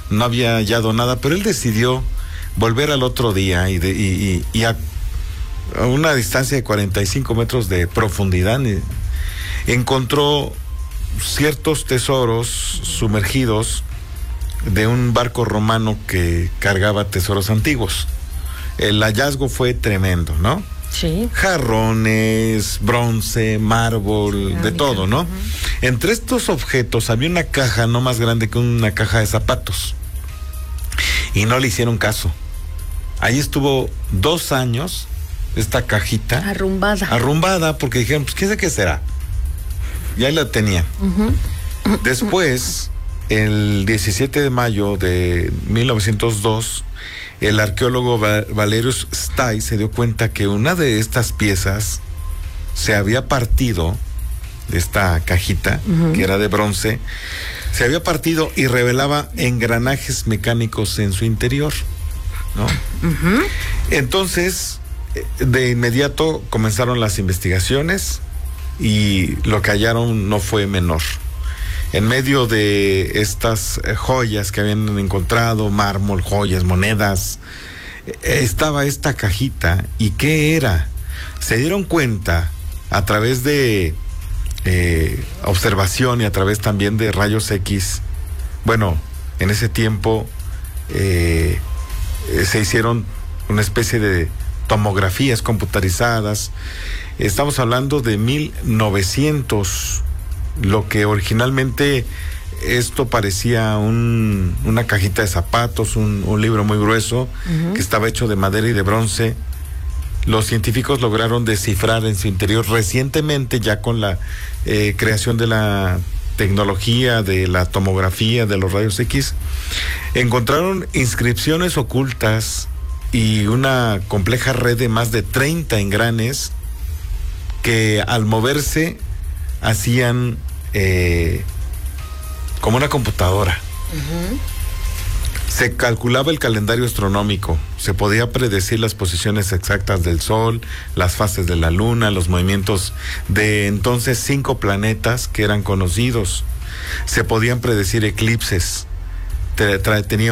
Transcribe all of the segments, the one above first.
no había hallado nada, pero él decidió volver al otro día y a una distancia de 45 metros de profundidad encontró ciertos tesoros sumergidos de un barco romano que cargaba tesoros antiguos. El hallazgo fue tremendo, ¿no? Sí. Jarrones, bronce, mármol, de todo, ¿no? Uh-huh. Entre estos objetos había una caja no más grande que una caja de zapatos. Y no le hicieron caso. Ahí estuvo 2 años esta cajita. Arrumbada, porque dijeron, pues, ¿qué sé qué será? Y ahí la tenían. Uh-huh. Después, el 17 de mayo de 1902, el arqueólogo Valerius Stay se dio cuenta que una de estas piezas se había partido, de esta cajita, uh-huh, que era de bronce, se había partido y revelaba engranajes mecánicos en su interior, ¿no? Uh-huh. Entonces, de inmediato comenzaron las investigaciones y lo que hallaron no fue menor. En medio de estas joyas que habían encontrado, mármol, joyas, monedas, estaba esta cajita. ¿Y qué era? Se dieron cuenta a través de observación y a través también de rayos X. Bueno, en ese tiempo se hicieron una especie de tomografías computarizadas. Estamos hablando de 1900. Lo que originalmente esto parecía una cajita de zapatos, un libro muy grueso, uh-huh, que estaba hecho de madera y de bronce. Los científicos lograron descifrar en su interior recientemente, ya con la creación de la tecnología, de la tomografía, de los rayos X, encontraron inscripciones ocultas y una compleja red de más de 30 engranes que al moverse hacían como una computadora. Uh-huh. Se calculaba el calendario astronómico, se podía predecir las posiciones exactas del Sol, las fases de la Luna, los movimientos de entonces 5 planetas que eran conocidos. Se podían predecir eclipses. Tenía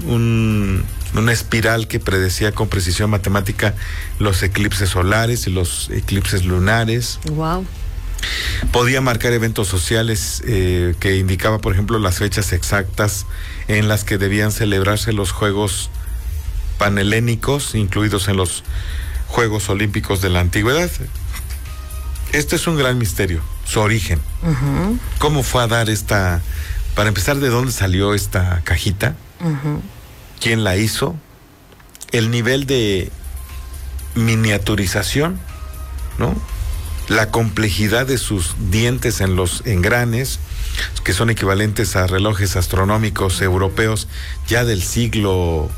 una espiral que predecía con precisión matemática los eclipses solares y los eclipses lunares. Wow. Podía marcar eventos sociales que indicaba, por ejemplo, las fechas exactas en las que debían celebrarse los Juegos Panhelénicos, incluidos en los Juegos Olímpicos de la Antigüedad. Este es un gran misterio, su origen. Uh-huh. ¿Cómo fue a dar para empezar, de dónde salió esta cajita? Uh-huh. ¿Quién la hizo? El nivel de miniaturización, ¿no? La complejidad de sus dientes en los engranes, que son equivalentes a relojes astronómicos europeos ya del siglo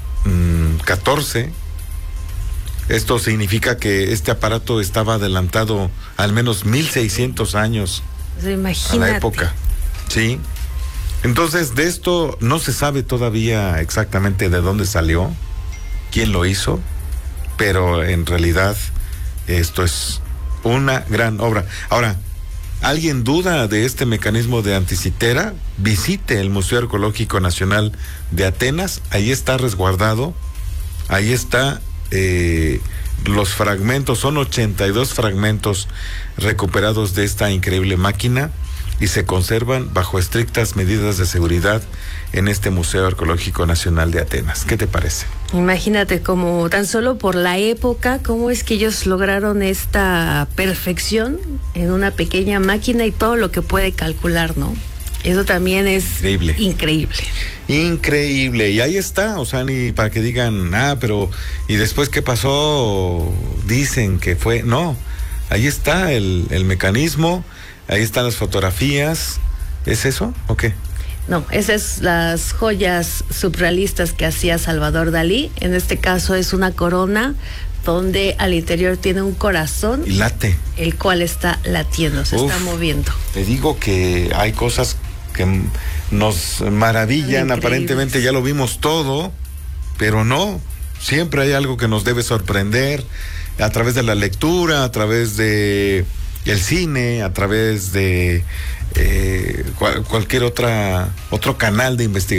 XIV. Esto significa que este aparato estaba adelantado al menos 1600 años a la época. Sí. Entonces, de esto no se sabe todavía exactamente de dónde salió, quién lo hizo, pero en realidad esto es una gran obra. Ahora, ¿alguien duda de este mecanismo de Anticitera? Visite el Museo Arqueológico Nacional de Atenas. Ahí está resguardado. Ahí está los fragmentos. Son 82 fragmentos recuperados de esta increíble máquina y se conservan bajo estrictas medidas de seguridad en este Museo Arqueológico Nacional de Atenas. ¿Qué te parece? Imagínate, como tan solo por la época, cómo es que ellos lograron esta perfección en una pequeña máquina y todo lo que puede calcular, ¿no? Eso también es increíble. Increíble. Y ahí está, o sea, ni para que digan, pero ¿y después qué pasó? Dicen que fue. No, ahí está el mecanismo, ahí están las fotografías. ¿Es eso o qué? No, esas son las joyas surrealistas que hacía Salvador Dalí. En este caso es una corona donde al interior tiene un corazón. Y late. El cual está latiendo, se está moviendo. Te digo que hay cosas que nos maravillan. Aparentemente ya lo vimos todo, pero no. Siempre hay algo que nos debe sorprender a través de la lectura, a través de el cine, a través de cualquier otro canal de investigación.